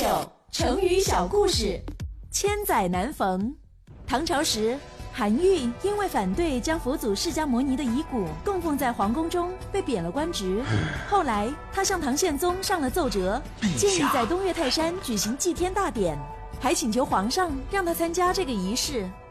成语小故事。 千载难逢。唐朝时，韩愈因为反对将佛祖释迦摩尼的遗骨供奉在皇宫中，被贬了官职。后来他向唐宪宗上了奏折，建议在东岳泰山举行祭天大典，还请求皇上让他参加这个仪式。